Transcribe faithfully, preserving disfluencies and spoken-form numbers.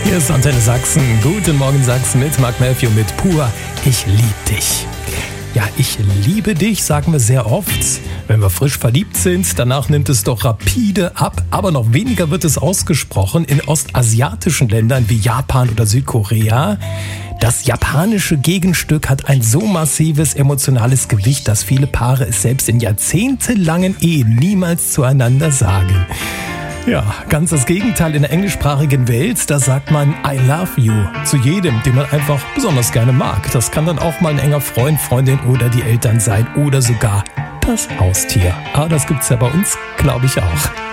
Hier ist Antenne Sachsen. Guten Morgen Sachsen mit Mark Melchior mit Pur. Ich lieb dich. Ja, ich liebe dich, sagen wir sehr oft, wenn wir frisch verliebt sind. Danach nimmt es doch rapide ab, aber noch weniger wird es ausgesprochen in ostasiatischen Ländern wie Japan oder Südkorea. Das japanische Gegenstück hat ein so massives emotionales Gewicht, dass viele Paare es selbst in jahrzehntelangen Ehen niemals zueinander sagen. Ja, ganz das Gegenteil in der englischsprachigen Welt, da sagt man I love you zu jedem, den man einfach besonders gerne mag. Das kann dann auch mal ein enger Freund, Freundin oder die Eltern sein oder sogar das Haustier. Aber das gibt's ja bei uns, glaube ich, auch.